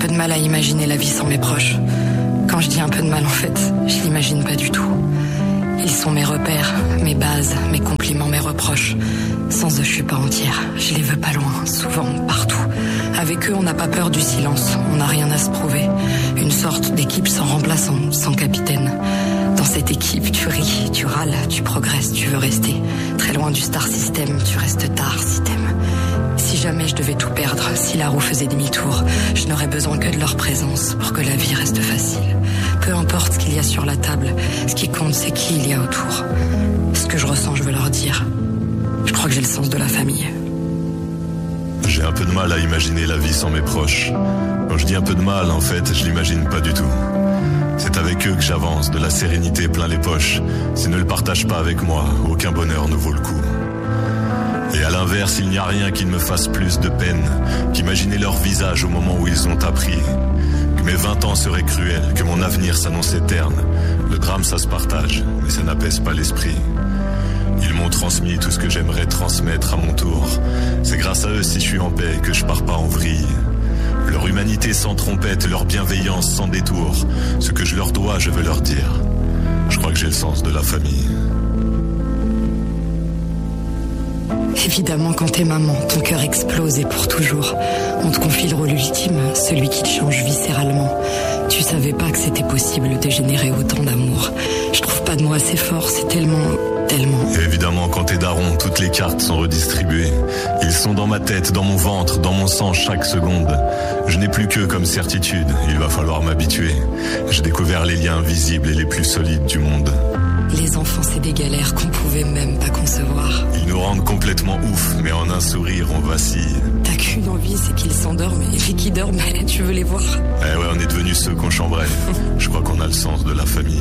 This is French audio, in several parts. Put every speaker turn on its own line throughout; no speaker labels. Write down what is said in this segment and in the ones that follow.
peu de mal à imaginer la vie sans mes proches. Quand je dis un peu de mal, en fait, je l'imagine pas du tout. Ils sont mes repères, mes bases, mes compliments, mes reproches. Sans eux, je suis pas entière. Je les veux pas loin, souvent, partout. Avec eux, on n'a pas peur du silence. On n'a rien à se prouver. Une sorte d'équipe sans remplaçant, sans capitaine. Dans cette équipe, tu ris, tu râles, tu progresses, tu veux rester. Très loin du star system, tu restes tard si t'aimes. Si jamais je devais tout perdre, si la roue faisait demi-tour, je n'aurais besoin que de leur présence pour que la vie reste facile. Peu importe ce qu'il y a sur la table, ce qui compte, c'est qui il y a autour. Ce que je ressens, je veux leur dire. Je crois que j'ai le sens de la famille.
J'ai un peu de mal à imaginer la vie sans mes proches. Quand je dis un peu de mal, en fait, je l'imagine pas du tout. C'est avec eux que j'avance, de la sérénité plein les poches. S'ils ne le partagent pas avec moi, aucun bonheur ne vaut le coup. Et à l'inverse, il n'y a rien qui ne me fasse plus de peine qu'imaginer leur visage au moment où ils ont appris que mes 20 ans seraient cruels, que mon avenir s'annonçait terne. Le drame, ça se partage, mais ça n'apaise pas l'esprit. Ils m'ont transmis tout ce que j'aimerais transmettre à mon tour. C'est grâce à eux si je suis en paix que je pars pas en vrille. Leur humanité sans trompette, leur bienveillance sans détour. Ce que je leur dois, je veux leur dire. Je crois que j'ai le sens de la famille.
Évidemment, quand t'es maman, ton cœur explose et pour toujours. On te confie le rôle ultime, celui qui te change viscéralement. Tu savais pas que c'était possible de générer autant d'amour. Je trouve pas de mots assez forts, c'est tellement... Et
évidemment, quand t'es daron, toutes les cartes sont redistribuées. Ils sont dans ma tête, dans mon ventre, dans mon sang chaque seconde. Je n'ai plus qu'eux comme certitude, il va falloir m'habituer. J'ai découvert les liens invisibles et les plus solides du monde.
Les enfants, c'est des galères qu'on pouvait même pas concevoir.
Ils nous rendent complètement ouf, mais en un sourire, on vacille.
T'as qu'une envie, c'est qu'ils s'endorment, et qui dorment, tu veux les voir.
Eh ouais, on est devenus ceux qu'on chambrait. Je crois qu'on a le sens de la famille.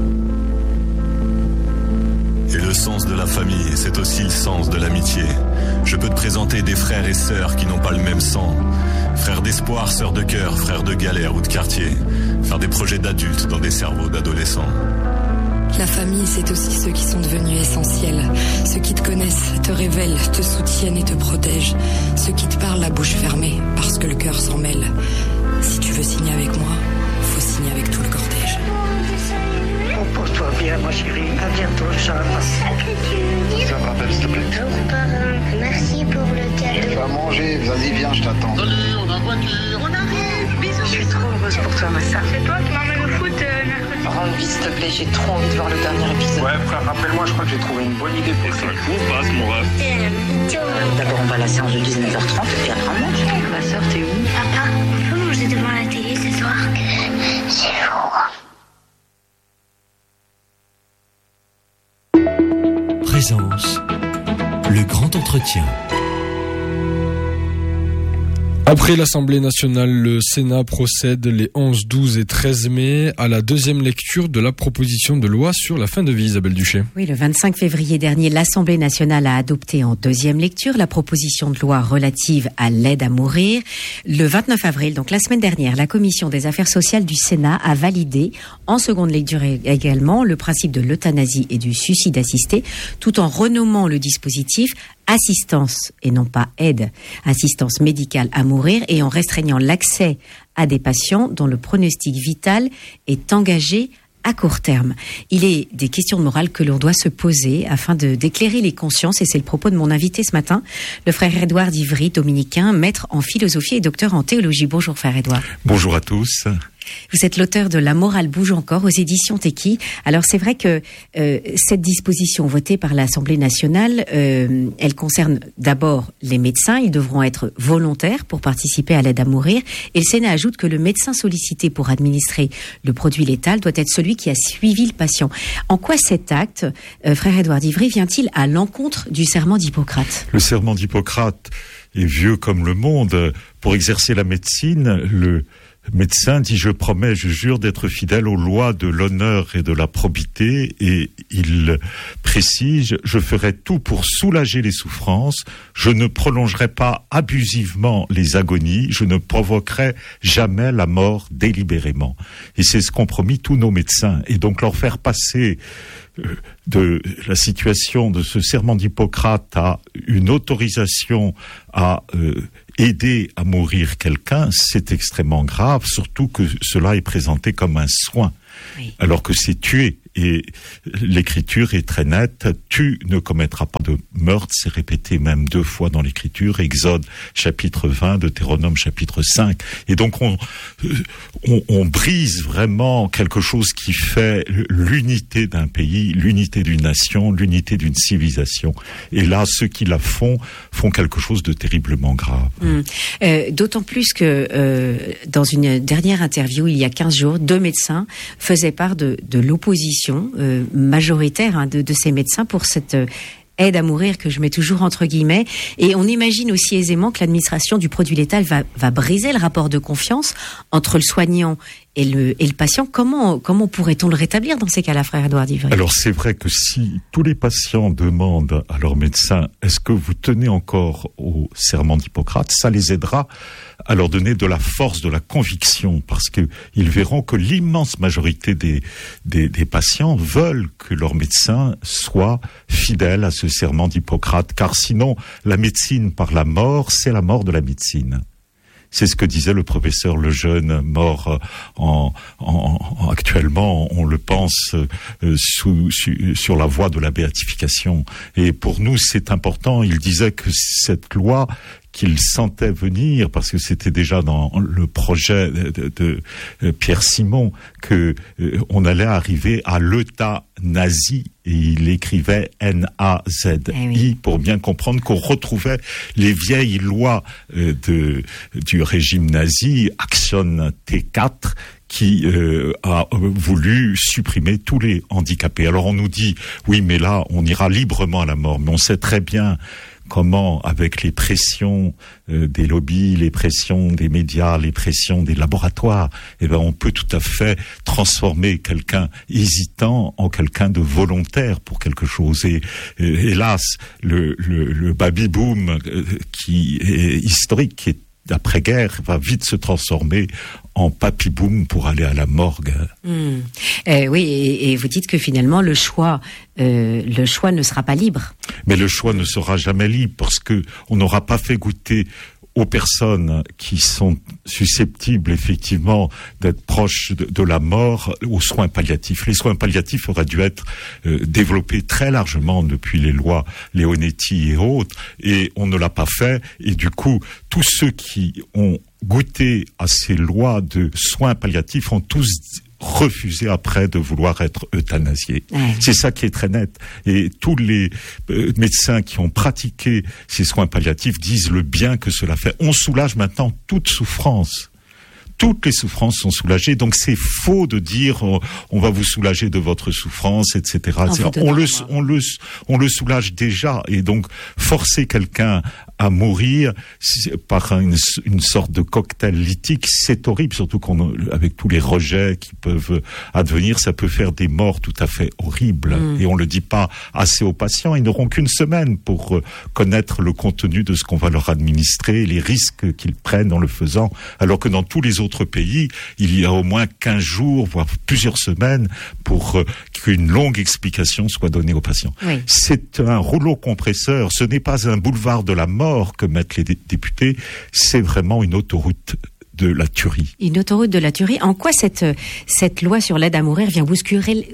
Et le sens de la famille, c'est aussi le sens de l'amitié. Je peux te présenter des frères et sœurs qui n'ont pas le même sang. Frères d'espoir, sœurs de cœur, frères de galère ou de quartier. Faire des projets d'adultes dans des cerveaux d'adolescents.
La famille, c'est aussi ceux qui sont devenus essentiels. Ceux qui te connaissent, te révèlent, te soutiennent et te protègent. Ceux qui te parlent la bouche fermée, parce que le cœur s'en mêle. Si tu veux signer avec moi, faut signer avec tout le cortège.
Repose-toi bien, ma chérie. À bientôt, Inch'Allah.
Ça me rappelle, s'il te plaît.
Merci pour le cadeau.
Tu vas manger, vas-y, viens, je t'attends.
Salut, on a voiture.
On arrive. Bisous.
Je suis trop heureuse pour toi, ma sœur.
C'est toi qui m'emmène au foot mercredi.
Rends vite, s'il te plaît, j'ai trop envie de voir le dernier épisode.
Ouais, frère, rappelle-moi, je crois que j'ai trouvé une bonne idée pour le film.
Où passe, mon ref?
D'abord, on va à la séance de 19h30 et après on mange. Ma sœur, t'es où?
Papa, on peut manger devant la télé ce soir? C'est fou.
Présence, le grand entretien.
Après l'Assemblée nationale, le Sénat procède les 11, 12 et 13 mai à la deuxième lecture de la proposition de loi sur la fin de vie, Isabelle Duché.
Oui, le 25 février dernier, l'Assemblée nationale a adopté en deuxième lecture la proposition de loi relative à l'aide à mourir. Le 29 avril, donc la semaine dernière, la Commission des affaires sociales du Sénat a validé en seconde lecture également le principe de l'euthanasie et du suicide assisté, tout en renommant le dispositif assistance et non pas aide, assistance médicale à mourir, et en restreignant l'accès à des patients dont le pronostic vital est engagé à court terme. Il est des questions de morale que l'on doit se poser afin d'éclairer les consciences, et c'est le propos de mon invité ce matin, le frère Édouard d'Ivry, dominicain, maître en philosophie et docteur en théologie. Bonjour frère Édouard.
Bonjour à tous.
Vous êtes l'auteur de La morale bouge encore aux éditions Teki. Alors c'est vrai que cette disposition votée par l'Assemblée nationale, elle concerne d'abord les médecins. Ils devront être volontaires pour participer à l'aide à mourir. Et le Sénat ajoute que le médecin sollicité pour administrer le produit létal doit être celui qui a suivi le patient. En quoi cet acte, frère Édouard d'Ivry, vient-il à l'encontre du serment d'Hippocrate ?
Le serment d'Hippocrate est vieux comme le monde. Pour exercer la médecine, le médecin dit « Je promets, je jure d'être fidèle aux lois de l'honneur et de la probité » et il précise « Je ferai tout pour soulager les souffrances, je ne prolongerai pas abusivement les agonies, je ne provoquerai jamais la mort délibérément. » Et c'est ce qu'ont promis tous nos médecins. Et donc leur faire passer de la situation de ce serment d'Hippocrate à une autorisation à aider à mourir quelqu'un, c'est extrêmement grave, surtout que cela est présenté comme un soin, alors que c'est tuer. Et l'écriture est très nette, tu ne commettras pas de meurtre, c'est répété même 2 fois dans l'écriture, Exode chapitre 20, Deutéronome chapitre 5. Et donc on brise vraiment quelque chose qui fait l'unité d'un pays, l'unité d'une nation, l'unité d'une civilisation. Et là, ceux qui la font quelque chose de terriblement grave.
D'autant plus que dans une dernière interview, il y a 15 jours, 2 médecins faisaient part de l'opposition majoritaire de ces médecins pour cette aide à mourir que je mets toujours entre guillemets. Et on imagine aussi aisément que l'administration du produit létal va briser le rapport de confiance entre le soignant et le patient. Comment pourrait-on le rétablir dans ces cas-là, frère Édouard d'Ivry ?
Alors c'est vrai que si tous les patients demandent à leur médecin « Est-ce que vous tenez encore au serment d'Hippocrate ?», ça les aidera à leur donner de la force, de la conviction, parce que ils verront que l'immense majorité des patients veulent que leur médecin soit fidèle à ce serment d'Hippocrate, car sinon la médecine par la mort, c'est la mort de la médecine. C'est ce que disait le professeur Lejeune, mort actuellement, on le pense, sur la voie de la béatification. Et pour nous, c'est important. Il disait que cette loi qu'il sentait venir, parce que c'était déjà dans le projet de Pierre Simon, que on allait arriver à l'euthanasie, et il écrivait N-A-Z-I, pour bien comprendre qu'on retrouvait les vieilles lois du régime nazi, Action T4, qui a voulu supprimer tous les handicapés. Alors on nous dit, oui, mais là, on ira librement à la mort, mais on sait très bien comment, avec les pressions des lobbies, les pressions des médias, les pressions des laboratoires, on peut tout à fait transformer quelqu'un hésitant en quelqu'un de volontaire pour quelque chose. Et hélas, le baby-boom qui est historique, qui est d'après-guerre, va vite se transformer en papy-boom pour aller à la morgue.
Oui, et vous dites que finalement le choix ne sera pas libre.
Mais le choix ne sera jamais libre, parce que on n'aura pas fait goûter aux personnes qui sont susceptibles effectivement d'être proches de la mort aux soins palliatifs. Les soins palliatifs auraient dû être développés très largement depuis les lois Leonetti et autres, et on ne l'a pas fait. Et du coup, tous ceux qui ont goûté à ces lois de soins palliatifs ont tous refusé après de vouloir être euthanasiés. C'est ça qui est très net. Et tous les médecins qui ont pratiqué ces soins palliatifs disent le bien que cela fait. On soulage maintenant toute souffrance. Toutes les souffrances sont soulagées, donc c'est faux de dire on va vous soulager de votre souffrance, etc. On le soulage déjà, et donc forcer quelqu'un à mourir par une sorte de cocktail lithique, c'est horrible, surtout avec tous les rejets qui peuvent advenir, ça peut faire des morts tout à fait horribles. Et on le dit pas assez aux patients, ils n'auront qu'une semaine pour connaître le contenu de ce qu'on va leur administrer, les risques qu'ils prennent en le faisant, alors que dans tous les autres pays, il y a au moins 15 jours, voire plusieurs semaines, pour qu'une longue explication soit donnée aux patients. Oui. C'est un rouleau compresseur, ce n'est pas un boulevard de la mort que mettent les députés, c'est vraiment une autoroute de la tuerie.
Une autoroute de la tuerie. En quoi cette loi sur l'aide à mourir vient bousculer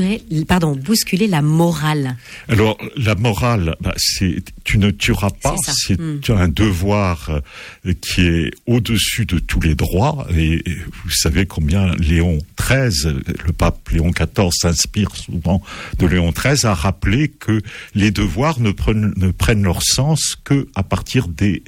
la morale? Alors,
la morale, c'est tu ne tueras pas, c'est un devoir qui est au-dessus de tous les droits. Et vous savez combien Léon XIII, le pape Léon XIV s'inspire souvent de Léon XIII, a rappelé que les devoirs ne prennent leur sens que à partir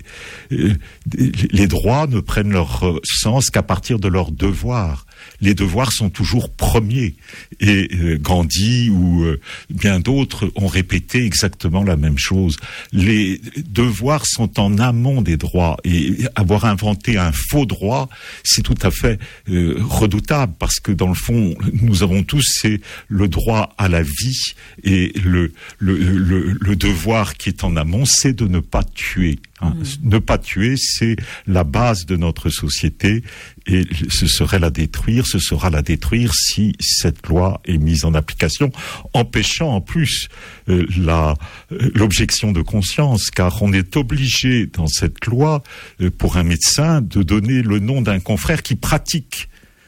les droits ne prennent leur sens qu'à partir de leurs devoirs. Les devoirs sont toujours premiers. Et Gandhi ou bien d'autres ont répété exactement la même chose. Les devoirs sont en amont des droits. Et avoir inventé un faux droit, c'est tout à fait redoutable, parce que dans le fond, nous avons tous le droit à la vie, et le devoir qui est en amont, c'est de ne pas tuer. Ne pas tuer, c'est la base de notre société et ce sera la détruire si cette loi est mise en application, empêchant en plus l'objection de conscience, car on est obligé dans cette loi, pour un médecin, de donner le nom d'un confrère qui pratique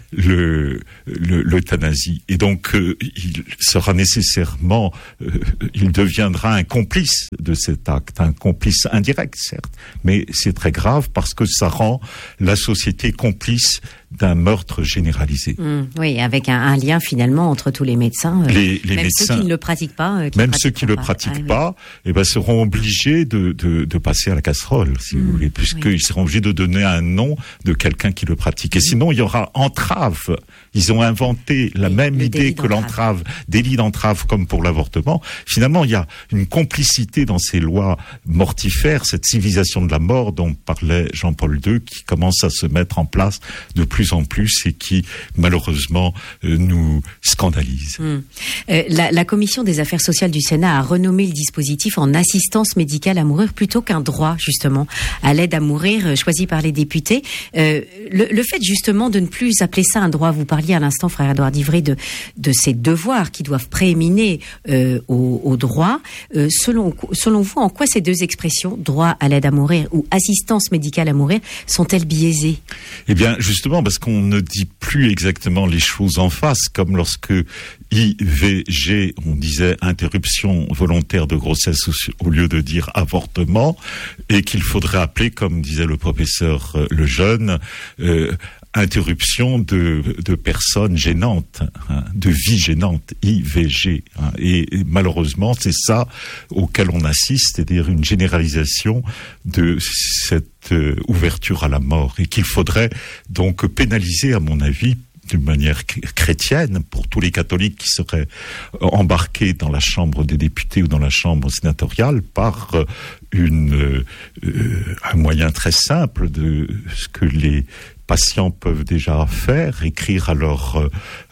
l'euthanasie. Et donc, il sera nécessairement, il deviendra un complice de cet acte, un complice indirect, certes, mais c'est très grave parce que ça rend la société complice d'un meurtre généralisé.
Oui, avec un lien finalement entre tous les médecins.
Les
même
médecins,
ceux qui ne le pratiquent pas.
Ceux qui ne le pratiquent pas, seront obligés de passer à la casserole, si vous voulez, puisqu'ils seront obligés de donner un nom de quelqu'un qui le pratique. Et sinon, il y aura entrave. Ils ont inventé la même idée que l'entrave, délit d'entrave comme pour l'avortement. Finalement, il y a une complicité dans ces lois mortifères, cette civilisation de la mort dont parlait Jean-Paul II, qui commence à se mettre en place de plus en plus et qui, malheureusement, nous scandalise.
La Commission des affaires sociales du Sénat a renommé le dispositif en assistance médicale à mourir plutôt qu'un droit, justement, à l'aide à mourir choisi par les députés. Le fait, justement, de ne plus appeler ça un droit, vous parliez à l'instant, frère Édouard Divry, de ces devoirs qui doivent prééminer au droit. Selon vous, en quoi ces deux expressions, droit à l'aide à mourir ou assistance médicale à mourir, sont-elles biaisées?
Eh bien, justement, parce qu'on ne dit plus exactement les choses en face, comme lorsque IVG, on disait interruption volontaire de grossesse au lieu de dire avortement, et qu'il faudrait appeler, comme disait le professeur Lejeune, interruption de personnes gênantes, de vie gênante, IVG. Et malheureusement, c'est ça auquel on assiste, c'est-à-dire une généralisation de cette ouverture à la mort, et qu'il faudrait donc pénaliser, à mon avis, d'une manière chrétienne, pour tous les catholiques qui seraient embarqués dans la Chambre des députés ou dans la Chambre sénatoriale, par un moyen très simple de ce que les patients peuvent déjà faire, écrire à leur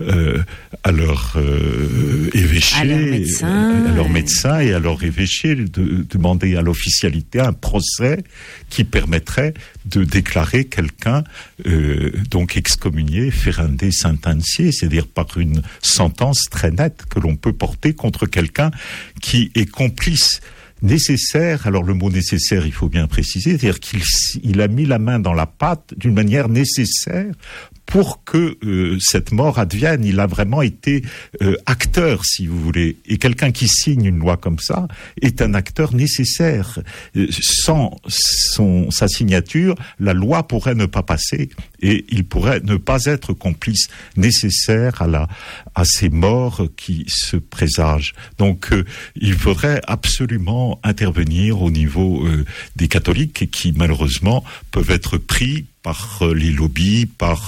évêché, à leur médecin et à leur évêché, de demander à l'officialité un procès qui permettrait de déclarer quelqu'un donc excommunié, ferendé, sentencié, c'est-à-dire par une sentence très nette que l'on peut porter contre quelqu'un qui est complice nécessaire. Alors le mot nécessaire, il faut bien préciser, c'est-à-dire qu'il a mis la main dans la pâte d'une manière nécessaire pour que cette mort advienne. Il a vraiment été acteur, si vous voulez. Et quelqu'un qui signe une loi comme ça est un acteur nécessaire. Sans sa signature, la loi pourrait ne pas passer et il pourrait ne pas être complice nécessaire à ces morts qui se présagent. Donc il faudrait absolument intervenir au niveau des catholiques qui malheureusement peuvent être pris par les lobbies, par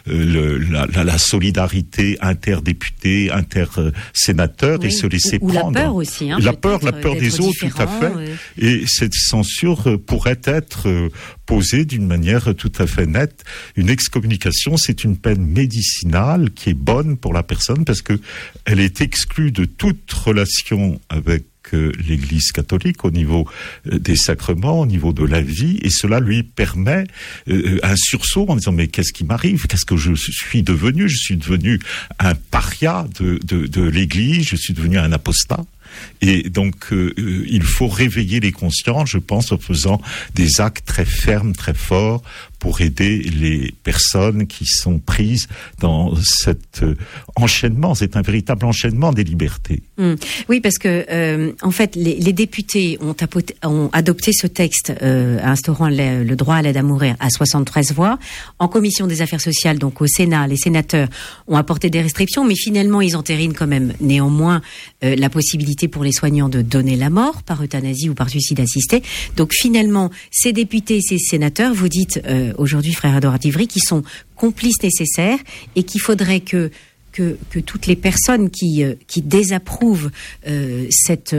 la solidarité interdéputés, intersénateurs, oui, et se laisser prendre.
La peur aussi.
La peur des autres, tout à fait. Et cette censure pourrait être posée d'une manière tout à fait nette. Une excommunication, c'est une peine médicinale qui est bonne pour la personne parce que elle est exclue de toute relation avec l'Église catholique au niveau des sacrements, au niveau de la vie, et cela lui permet un sursaut en disant mais qu'est-ce qui m'arrive, qu'est-ce que je suis devenu un paria de l'Église, je suis devenu un apostat. Et donc il faut réveiller les consciences, je pense, en faisant des actes très fermes, très forts pour aider les personnes qui sont prises dans cet enchaînement. C'est un véritable enchaînement des libertés.
Oui, parce que en fait, les députés ont adopté ce texte instaurant le droit à l'aide à mourir à 73 voix. En commission des affaires sociales, donc au Sénat, les sénateurs ont apporté des restrictions, mais finalement, ils entérinent quand même néanmoins la possibilité pour les soignants de donner la mort par euthanasie ou par suicide assisté. Donc finalement, ces députés, ces sénateurs, vous dites aujourd'hui, frère Édouard Divry, qui sont complices nécessaires et qu'il faudrait que toutes les personnes qui désapprouvent cette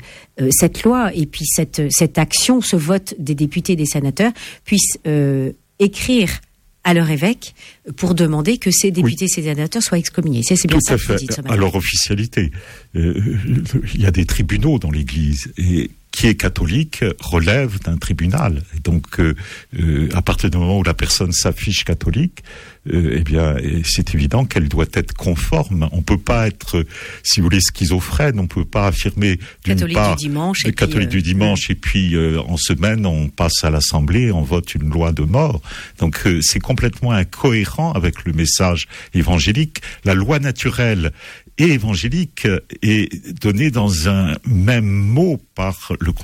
loi et puis cette action, ce vote des députés et des sénateurs puissent écrire à leur évêque pour demander que ces députés, ces sénateurs soient excommuniés. C'est bien ça que vous dites ce matin.
À leur officialité. Il y a des tribunaux dans l'Église et qui est catholique relève d'un tribunal. Et donc, à partir du moment où la personne s'affiche catholique, eh bien, c'est évident qu'elle doit être conforme. On peut pas être, si vous voulez, schizophrène. On peut pas affirmer d'une
catholique
part
du dimanche,
catholique du dimanche, et puis en semaine on passe à l'Assemblée, on vote une loi de mort. Donc c'est complètement incohérent avec le message évangélique. La loi naturelle et évangélique est donnée dans un même mot par le